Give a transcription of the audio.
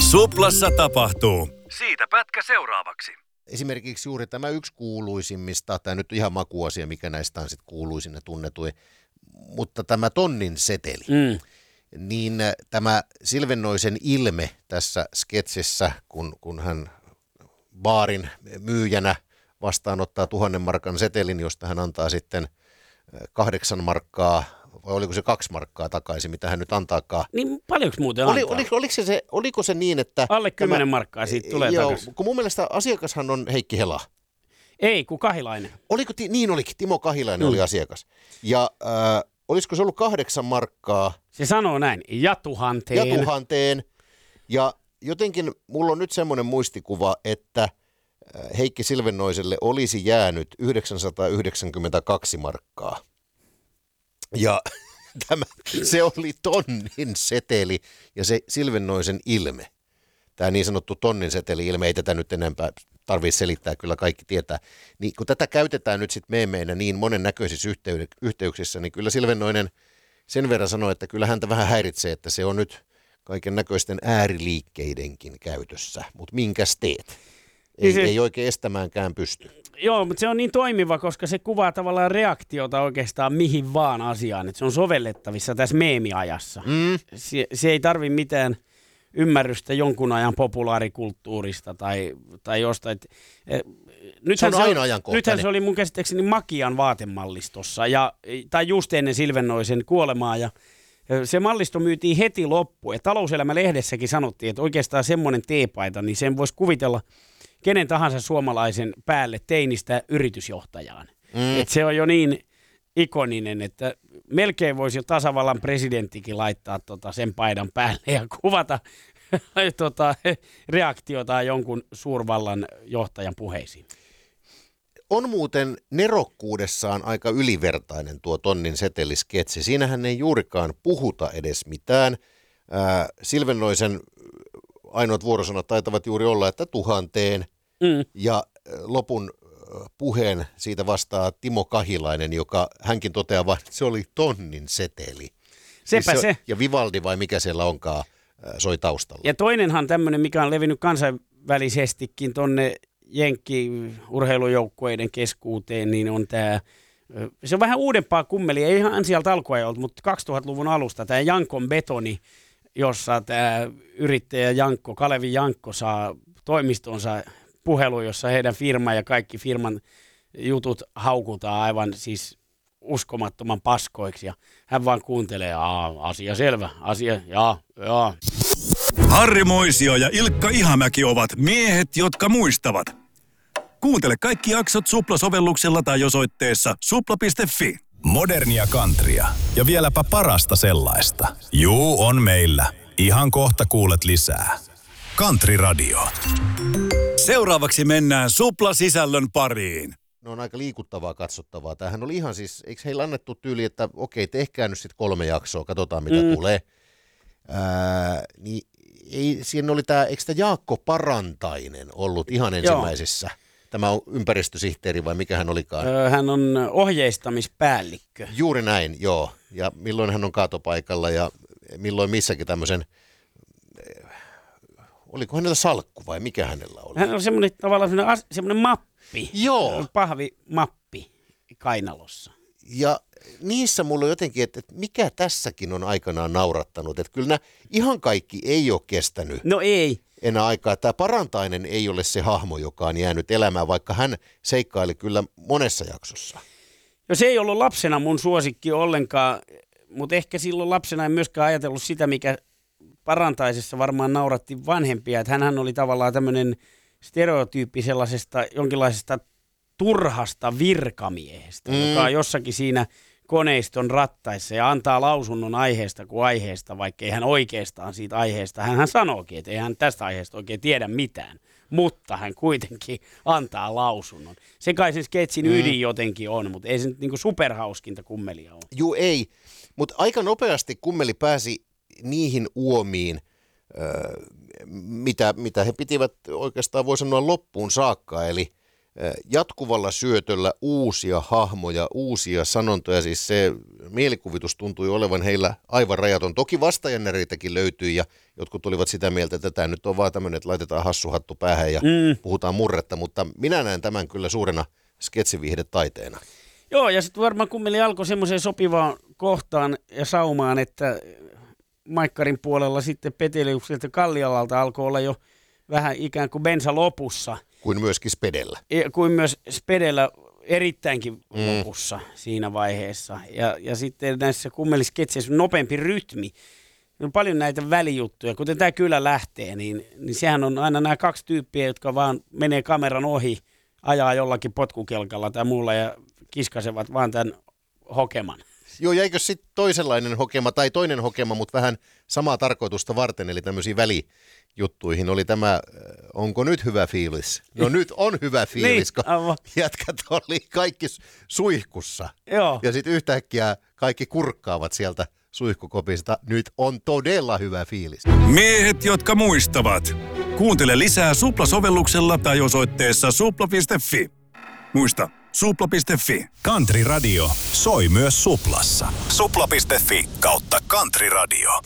Suplassa tapahtuu. Siitä pätkä seuraavaksi. Esimerkiksi juuri tämä yksi kuuluisimmista, tämä nyt ihan makuasia, mikä näistä on sitten kuuluisin ja tunnetuin, mutta tämä tonnin seteli. Niin tämä Silvennoisen ilme tässä sketsissä, kun hän baarin myyjänä vastaanottaa 1,000 markan setelin, josta hän antaa sitten 8 markkaa, vai oliko se 2 markkaa takaisin, mitä hän nyt antaakaan. Niin paljonko muuten antaa? Oliko se niin, että... Alle 10 markkaa siitä tulee takaisin. Kun mun mielestä asiakashan on Heikki Hela. Ei, kun Kahilainen. Niin olikin, Timo Kahilainen oli asiakas. Ja olisiko se ollut 8 markkaa? Se sanoo näin, ja 1000. Ja 1000. Ja jotenkin mulla on nyt semmoinen muistikuva, että Heikki Silvennoiselle olisi jäänyt 992 markkaa. Ja se oli tonnin seteli ja se Silvennoisen ilme. Tämä niin sanottu tonnin seteli ilme, ei tätä nyt enempää tarvitse selittää, kyllä kaikki tietää. Niin kun tätä käytetään nyt sitten meemeinä niin monennäköisissä yhteyksissä, niin kyllä Silvennoinen sen verran sanoi, että kyllä häntä vähän häiritsee, että se on nyt kaiken näköisten ääriliikkeidenkin käytössä. Mutta minkäs teet? Ei oikein estämäänkään pysty. Joo, mutta se on niin toimiva, koska se kuvaa tavallaan reaktiota oikeastaan mihin vaan asiaan. Että se on sovellettavissa tässä meemiajassa. Se ei tarvi mitään ymmärrystä jonkun ajan populaarikulttuurista tai jostain. Nythän se oli mun käsittääkseni Makian vaatemallistossa, tai just ennen Silvennoisen kuolemaa. Ja se mallisto myytiin heti loppuun. Ja Talouselämä-lehdessäkin sanottiin, että oikeastaan semmoinen teepaita, niin sen voisi kuvitella kenen tahansa suomalaisen päälle teinistä yritysjohtajaan. Et se on jo niin ikoninen, että melkein voisi jo tasavallan presidenttikin laittaa sen paidan päälle ja kuvata reaktiota jonkun suurvallan johtajan puheisiin. On muuten nerokkuudessaan aika ylivertainen tuo tonnin setelisketsi. Siinähän ei juurikaan puhuta edes mitään. Silvennoisen ainoat vuorosanat taitavat juuri olla, että 1000 ja lopun puheen siitä vastaa Timo Kahilainen, joka hänkin toteaa vaan, että se oli tonnin seteli. Sepä siis se. Ja Vivaldi vai mikä siellä onkaan soi taustalla. Ja toinenhan tämmöinen, mikä on levinnyt kansainvälisestikin tonne jenkki-urheilujoukkueiden keskuuteen, niin on tämä, se on vähän uudempaa kummeli, ei ihan sieltä alkuajalta, mutta 2000-luvun alusta tämä Jankon betoni, jossa tämä yrittäjä Jankko, Kalevi Jankko saa toimistonsa puhelu, jossa heidän firma ja kaikki firman jutut haukutaan aivan siis uskomattoman paskoiksi. Ja hän vaan kuuntelee, asia selvä, asia, jaa. Harri Moisio ja Ilkka Ihamäki ovat miehet, jotka muistavat. Kuuntele kaikki jaksot Supla-sovelluksella tai osoitteessa supla.fi. Modernia countrya ja vieläpä parasta sellaista. Juu, on meillä. Ihan kohta kuulet lisää. Country Radio. Seuraavaksi mennään Supla-sisällön pariin. No on aika liikuttavaa katsottavaa. Tämähän oli ihan siis, eikö heillä annettu tyyli, että okei, tehkää nyt sitten 3 jaksoa, katsotaan mitä tulee. Niin ei, siinä oli tämä, eikö tämä Jaakko Parantainen ollut ihan ensimmäisessä? Joo. Tämä on ympäristösihteeri vai mikä hän olikaan? Hän on ohjeistamispäällikkö. Juuri näin, joo. Ja milloin hän on kaatopaikalla ja milloin missäkin tämmöisen, oliko hänellä salkku vai mikä hänellä oli? Hän on semmoinen tavallaan semmoinen mappi. Joo. Pahvimappi kainalossa. Ja niissä mulla on jotenkin, että mikä tässäkin on aikanaan naurattanut. Että kyllä nämä ihan kaikki ei ole kestänyt. No ei. Enää aikaa. Tämä Parantainen ei ole se hahmo, joka on jäänyt elämään, vaikka hän seikkaili kyllä monessa jaksossa. No se ei ollut lapsena mun suosikki ollenkaan, mutta ehkä silloin lapsena en myöskään ajatellut sitä, mikä Parantaisessa varmaan nauratti vanhempia. Että hänhän oli tavallaan tämmöinen stereotyyppi sellaisesta jonkinlaisesta turhasta virkamiehestä, joka on jossakin siinä koneiston rattaissa ja antaa lausunnon aiheesta kuin aiheesta, vaikka ei hän oikeastaan siitä aiheesta. Hän sanookin, että ei hän tästä aiheesta oikein tiedä mitään, mutta hän kuitenkin antaa lausunnon. Se kai sen sketsin ydin jotenkin on, mutta ei se nyt niinku superhauskinta kummelia ole. Juu, ei, mutta aika nopeasti kummeli pääsi niihin uomiin, mitä he pitivät oikeastaan voi sanoa loppuun saakka, eli jatkuvalla syötöllä uusia hahmoja, uusia sanontoja, siis se mielikuvitus tuntui olevan heillä aivan rajaton. Toki vastajännäreitäkin löytyi ja jotkut olivat sitä mieltä, että tämä nyt on vaan tämmöinen, että laitetaan hassuhattu päähän ja puhutaan murretta, mutta minä näen tämän kyllä suurena sketsiviihdetaiteena. Joo, ja sitten varmaan kummeli alkoi semmoiseen sopivaan kohtaan ja saumaan, että Maikkarin puolella sitten Peteliukselta Kallialalta alkoi olla jo vähän ikään kuin bensa lopussa. Kuin myöskin Spedellä. Kuin myös Spedellä erittäinkin lopussa siinä vaiheessa. Ja sitten näissä kummelisketseissä on nopeampi rytmi. On paljon näitä välijuttuja. Kuten tämä Kyllä lähtee, niin sehän on aina nämä kaksi tyyppiä, jotka vaan menee kameran ohi, ajaa jollakin potkukelkalla tai muulla ja kiskasevat vaan tämän hokeman. Joo, jäikö sitten toisenlainen hokema tai toinen hokema, mutta vähän samaa tarkoitusta varten, eli tämmöisiin välijuttuihin oli tämä, onko nyt hyvä fiilis? No nyt on hyvä fiilis, kun jätkät oli kaikki suihkussa. Joo. Ja sitten yhtäkkiä kaikki kurkkaavat sieltä suihkukopista, nyt on todella hyvä fiilis. Miehet, jotka muistavat. Kuuntele lisää Supla-sovelluksella tai osoitteessa supla.fi. Muista, supla.fi. Country Radio soi myös Suplassa. Supla.fi/Country Radio.